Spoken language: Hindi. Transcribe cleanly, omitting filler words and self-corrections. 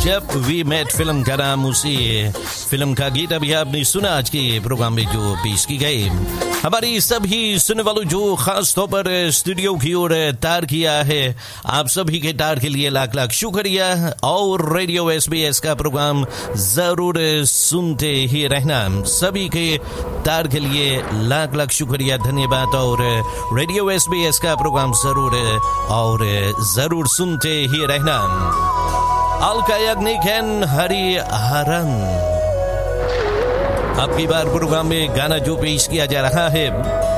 जब वी मेट फिल्म का नाम, उसी फिल्म का गीत अभी आपने सुना आज के प्रोग्राम में जो पेश की गई। हमारी सभी सुनने वालों जो खास तौर पर स्टूडियो की ओर तार किया है, आप सभी के तार के लिए लाख लाख शुक्रिया। और रेडियो SBS का प्रोग्राम जरूर सुनते ही रहना। सभी के तार के लिए लाख लाख शुक्रिया, धन्यवाद। और रेडियो SBS का प्रोग्राम जरूर सुनते ही रहना। Alka Yagniken Hari Haran। अब की बार प्रोग्राम में गाना जो पेश किया जा रहा है